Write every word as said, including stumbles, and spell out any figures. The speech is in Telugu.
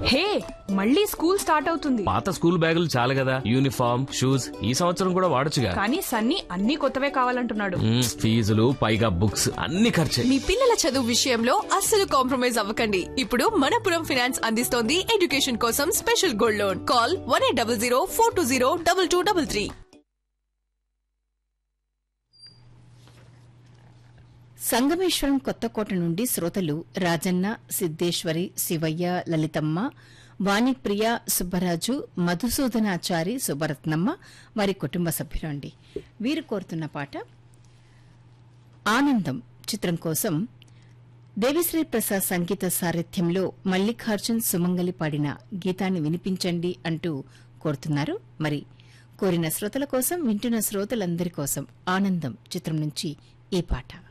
హే, మళ్ళీ స్కూల్ స్టార్ట్ అవుతుంది. పాత స్కూల్ బ్యాగులు చాలు కదా, యూనిఫామ్ షూస్ ఈ సంవత్సరం కూడా వాడొచ్చుగా. కానీ సన్నీ అన్ని కొత్తవే కావాలంటున్నాడు. మ్మ్, ఫీజులు పైగా బుక్స్ అన్ని ఖర్చే. మీ పిల్లల చదువు విషయంలో అస్సలు కాంప్రమైజ్ అవ్వకండి. ఇప్పుడు మనపురం ఫైనాన్స్ అందిస్తోంది ఎడ్యుకేషన్ కోసం special gold loan. Call one eight double zero four two zero double two double three. Sangameswaram Kothakota నుండి శ్రోతలు రాజన్న, సిద్దేశ్వరి, శివయ్య, లలితమ్మ, వాణిప్రియ, సుబ్బరాజు, మధుసూదనాచారి, సుబ్బరత్నమ్మ వారి కుటుంబ సభ్యులు అండి. వీరు కోరుతున్న పాట ఆనందం చిత్రం కోసం దేవిశ్రీ ప్రసాద్ సంగీత సారథ్యంలో మల్లికార్జున్, సుమంగలి పాడిన గీతాన్ని వినిపించండి అంటూ కోరుతున్నారు. మరి కోరిన శ్రోతల కోసం, వింటున్న శ్రోతలందరి కోసం ఆనందం చిత్రం నుంచి ఈ పాట.